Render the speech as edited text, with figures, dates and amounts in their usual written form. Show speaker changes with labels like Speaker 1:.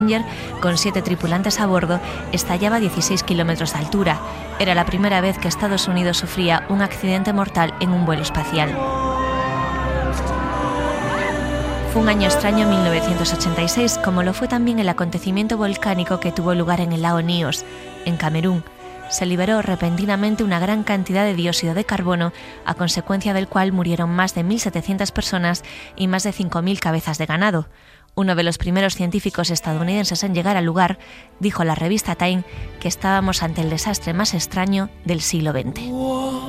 Speaker 1: con 7 tripulantes a bordo, estallaba a 16 kilómetros de altura. Era la primera vez que Estados Unidos sufría un accidente mortal en un vuelo espacial. Fue un año extraño 1986, como lo fue también el acontecimiento volcánico que tuvo lugar en el lago Nyos, en Camerún. Se liberó repentinamente una gran cantidad de dióxido de carbono, a consecuencia del cual murieron más de 1.700 personas y más de 5.000 cabezas de ganado. Uno de los primeros científicos estadounidenses en llegar al lugar dijo a la revista Time que estábamos ante el desastre más extraño del siglo XX.